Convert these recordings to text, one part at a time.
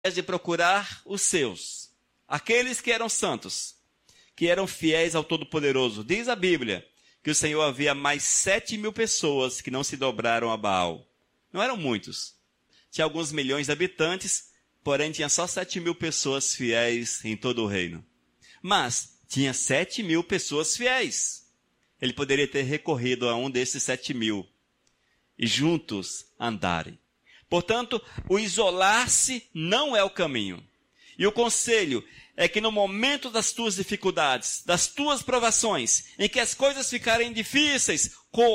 de procurar os seus, aqueles que eram santos, que eram fiéis ao Todo-Poderoso. Diz a Bíblia que o Senhor havia mais 7.000 pessoas que não se dobraram a Baal. Não eram muitos. Tinha alguns milhões de habitantes, porém tinha só 7.000 pessoas fiéis em todo o reino. Mas tinha 7.000 pessoas fiéis. Ele poderia ter recorrido a um desses 7.000 e juntos andarem. Portanto, o isolar-se não é o caminho. E o conselho é que no momento das tuas dificuldades, das tuas provações, em que as coisas ficarem difíceis,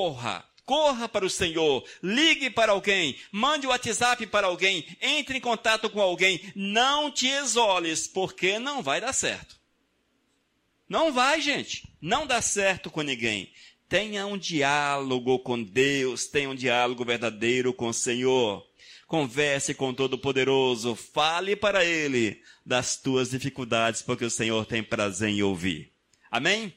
corra para o Senhor, ligue para alguém, mande o WhatsApp para alguém, entre em contato com alguém, não te isoles, porque não vai dar certo. Não vai, gente, não dá certo com ninguém. Tenha um diálogo com Deus, tenha um diálogo verdadeiro com o Senhor. Converse com o Todo-Poderoso, fale para Ele das tuas dificuldades, porque o Senhor tem prazer em ouvir. Amém?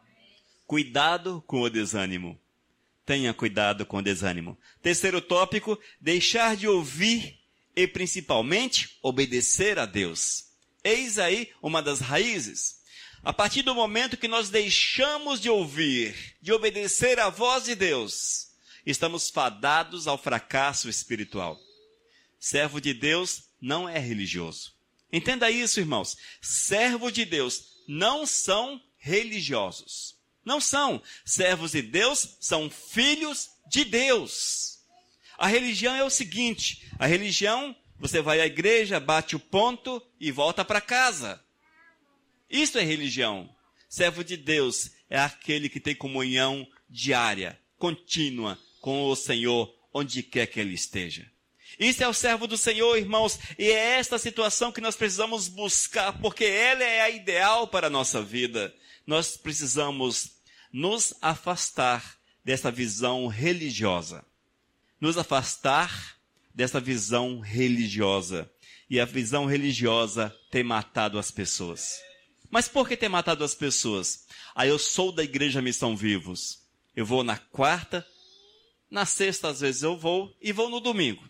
Cuidado com o desânimo. Tenha cuidado com o desânimo. Terceiro tópico, deixar de ouvir e principalmente obedecer a Deus. Eis aí uma das raízes. A partir do momento que nós deixamos de ouvir, de obedecer à voz de Deus, estamos fadados ao fracasso espiritual. Servo de Deus não é religioso. Entenda isso, irmãos. Servos de Deus não são religiosos. Não são. Servos de Deus são filhos de Deus. A religião é o seguinte. A religião, você vai à igreja, bate o ponto e volta para casa. Isso é religião. Servo de Deus é aquele que tem comunhão diária, contínua com o Senhor, onde quer que ele esteja. Isso é o servo do Senhor, irmãos, e é esta situação que nós precisamos buscar, porque ela é a ideal para a nossa vida. Nós precisamos nos afastar dessa visão religiosa. Nos afastar dessa visão religiosa. E a visão religiosa tem matado as pessoas. Mas por que tem matado as pessoas? Eu sou da Igreja Missão Vivos. Eu vou na quarta, na sexta às vezes eu vou e vou no domingo.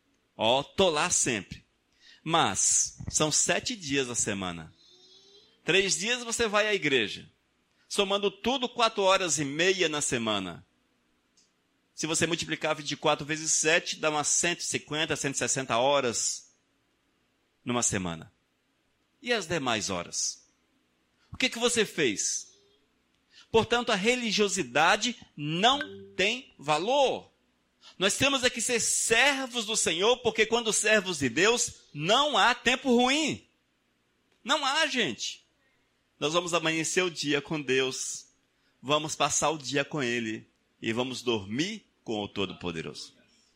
Tô lá sempre. Mas são 7 dias a semana. 3 dias você vai à igreja. Somando tudo, 4 horas e meia na semana. Se você multiplicar 24 vezes 7, dá umas 150, 160 horas numa semana. E as demais horas? O que você fez? Portanto, a religiosidade não tem valor. Nós temos que ser servos do Senhor, porque quando servos de Deus, não há tempo ruim. Não há, gente. Nós vamos amanhecer o dia com Deus, vamos passar o dia com Ele e vamos dormir com o Todo-Poderoso.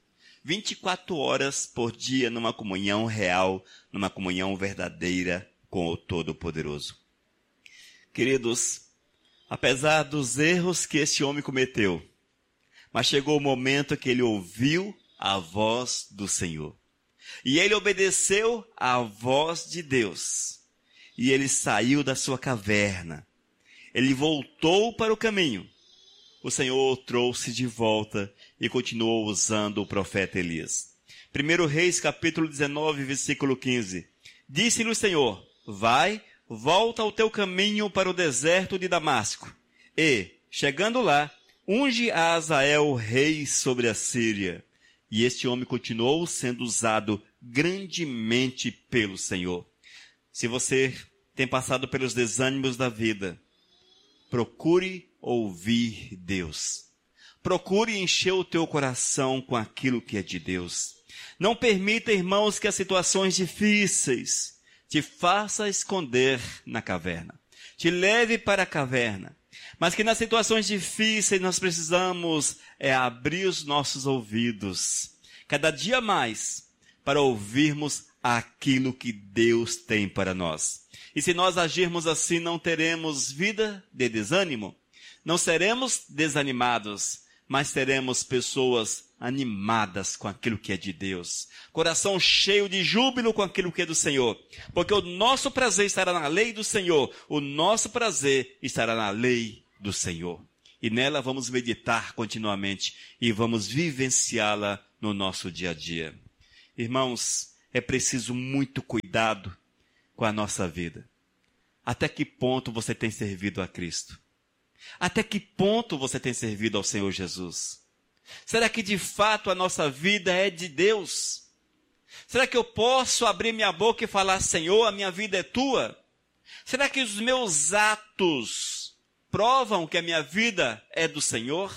24 horas por dia numa comunhão real, numa comunhão verdadeira com o Todo-Poderoso. Queridos, apesar dos erros que este homem cometeu, mas chegou o momento que ele ouviu a voz do Senhor. E ele obedeceu à voz de Deus. E ele saiu da sua caverna. Ele voltou para o caminho. O Senhor o trouxe de volta e continuou usando o profeta Elias. 1 Reis, capítulo 19, versículo 15. Disse-lhe o Senhor, vai, volta ao teu caminho para o deserto de Damasco. E, chegando lá, unge a Azael rei sobre a Síria. E este homem continuou sendo usado grandemente pelo Senhor. Se você tem passado pelos desânimos da vida, procure ouvir Deus. Procure encher o teu coração com aquilo que é de Deus. Não permita, irmãos, que as situações difíceis te façam esconder na caverna. Te leve para a caverna. Mas que nas situações difíceis nós precisamos abrir os nossos ouvidos, cada dia mais, para ouvirmos aquilo que Deus tem para nós. E se nós agirmos assim, não teremos vida de desânimo, não seremos desanimados, mas teremos pessoas animadas com aquilo que é de Deus, coração cheio de júbilo com aquilo que é do Senhor, porque o nosso prazer estará na lei do Senhor, o nosso prazer estará na lei do Senhor. E nela vamos meditar continuamente e vamos vivenciá-la no nosso dia a dia. Irmãos, é preciso muito cuidado com a nossa vida. Até que ponto você tem servido a Cristo? Até que ponto você tem servido ao Senhor Jesus? Será que de fato a nossa vida é de Deus? Será que eu posso abrir minha boca e falar, Senhor, a minha vida é tua? Será que os meus atos provam que a minha vida é do Senhor?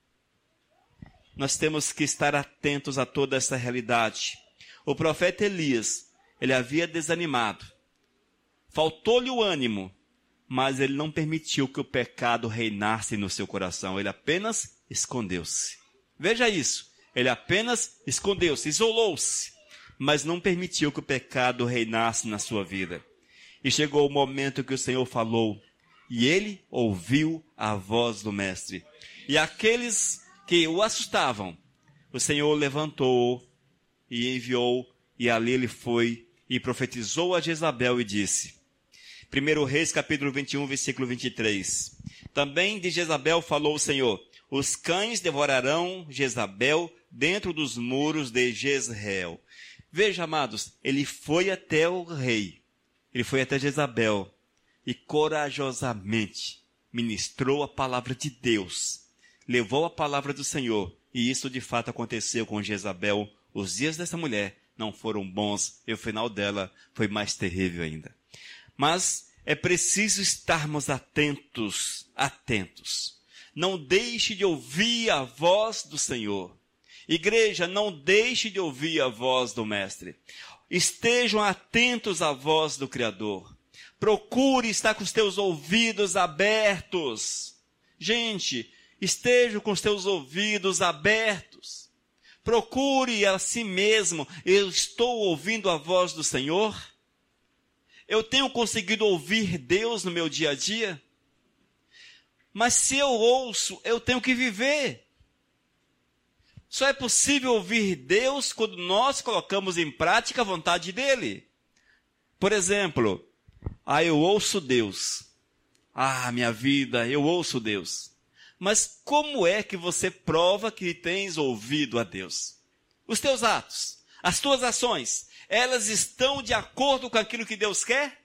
Nós temos que estar atentos a toda essa realidade. O profeta Elias, ele havia desanimado. Faltou-lhe o ânimo, mas ele não permitiu que o pecado reinasse no seu coração. Ele apenas escondeu-se. Veja isso. Ele apenas escondeu-se, isolou-se, mas não permitiu que o pecado reinasse na sua vida. E chegou o momento que o Senhor falou, e ele ouviu a voz do mestre. E aqueles que o assustavam, o Senhor levantou e enviou, e ali ele foi e profetizou a Jezabel e disse, 1 Reis capítulo 21, versículo 23, também de Jezabel falou o Senhor, os cães devorarão Jezabel dentro dos muros de Jezreel. Veja, amados, ele foi até o rei, ele foi até Jezabel e corajosamente ministrou a palavra de Deus, levou a palavra do Senhor, e isso de fato aconteceu com Jezabel. Os dias dessa mulher não foram bons e o final dela foi mais terrível ainda. Mas é preciso estarmos atentos. Não deixe de ouvir a voz do Senhor. Igreja, não deixe de ouvir a voz do Mestre. Estejam atentos à voz do Criador. Procure estar com os teus ouvidos abertos. Gente, esteja com os teus ouvidos abertos. Procure a si mesmo. Eu estou ouvindo a voz do Senhor? Eu tenho conseguido ouvir Deus no meu dia a dia? Mas se eu ouço, eu tenho que viver. Só é possível ouvir Deus quando nós colocamos em prática a vontade dEle. Por exemplo, eu ouço Deus. Minha vida, eu ouço Deus. Mas como é que você prova que tens ouvido a Deus? Os teus atos, as tuas ações, elas estão de acordo com aquilo que Deus quer?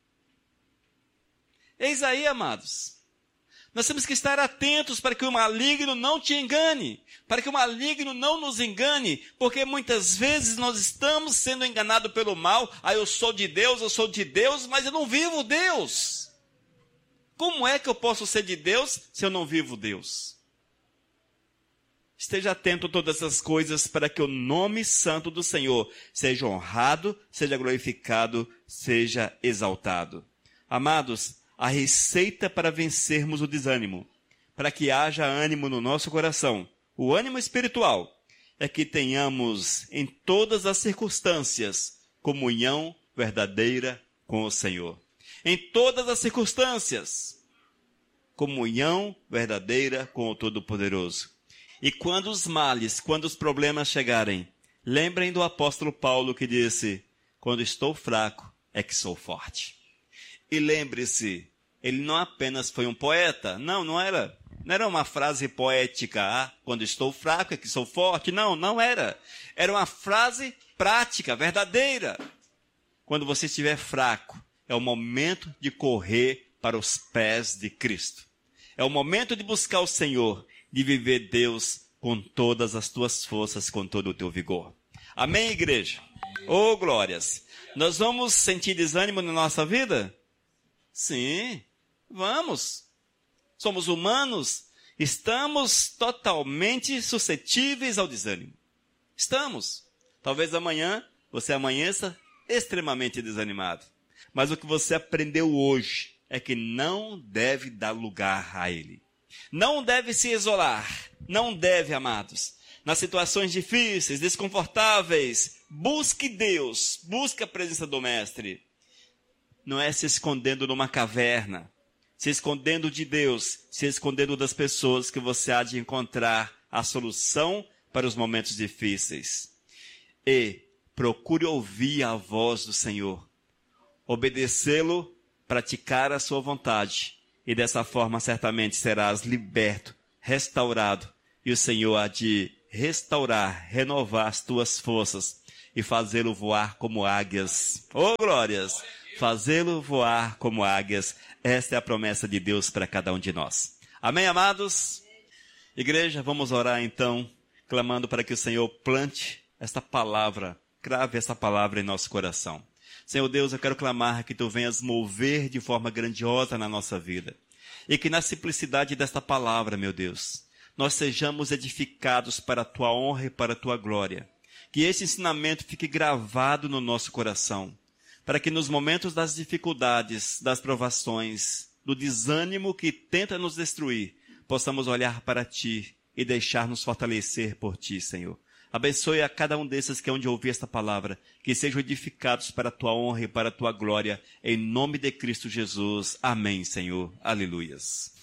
Eis aí, amados. Nós temos que estar atentos para que o maligno não te engane, para que o maligno não nos engane, porque muitas vezes nós estamos sendo enganados pelo mal. Eu sou de Deus, mas eu não vivo Deus. Como é que eu posso ser de Deus se eu não vivo Deus? Esteja atento a todas essas coisas para que o nome santo do Senhor seja honrado, seja glorificado, seja exaltado. Amados, a receita para vencermos o desânimo, para que haja ânimo no nosso coração, o ânimo espiritual, é que tenhamos em todas as circunstâncias comunhão verdadeira com o Senhor. Em todas as circunstâncias, comunhão verdadeira com o Todo-Poderoso. E quando os males, quando os problemas chegarem, lembrem do apóstolo Paulo que disse, quando estou fraco é que sou forte. E lembre-se, ele não apenas foi um poeta, não era uma frase poética, quando estou fraco é que sou forte, não era. Era uma frase prática, verdadeira. Quando você estiver fraco, é o momento de correr para os pés de Cristo. É o momento de buscar o Senhor, de viver Deus com todas as tuas forças, com todo o teu vigor. Amém, igreja? Oh, glórias! Nós vamos sentir desânimo na nossa vida? Sim, vamos. Somos humanos, estamos totalmente suscetíveis ao desânimo. Estamos. Talvez amanhã você amanheça extremamente desanimado. Mas o que você aprendeu hoje é que não deve dar lugar a ele. Não deve se isolar. Não deve, amados. Nas situações difíceis, desconfortáveis, busque Deus, busque a presença do Mestre. Não é se escondendo numa caverna, se escondendo de Deus, se escondendo das pessoas que você há de encontrar a solução para os momentos difíceis. E procure ouvir a voz do Senhor, obedecê-lo, praticar a sua vontade, e dessa forma certamente serás liberto, restaurado, e o Senhor há de restaurar, renovar as tuas forças, e fazê-lo voar como águias. Oh, glórias! Fazê-lo voar como águias. Esta é a promessa de Deus para cada um de nós. Amém, amados? Igreja, vamos orar então, clamando para que o Senhor plante esta palavra, crave esta palavra em nosso coração. Senhor Deus, eu quero clamar que Tu venhas mover de forma grandiosa na nossa vida. E que na simplicidade desta palavra, meu Deus, nós sejamos edificados para a Tua honra e para a Tua glória. Que esse ensinamento fique gravado no nosso coração, para que nos momentos das dificuldades, das provações, do desânimo que tenta nos destruir, possamos olhar para Ti e deixar-nos fortalecer por Ti, Senhor. Abençoe a cada um desses que hão de ouvir esta palavra, que sejam edificados para a Tua honra e para a Tua glória, em nome de Cristo Jesus. Amém, Senhor. Aleluias.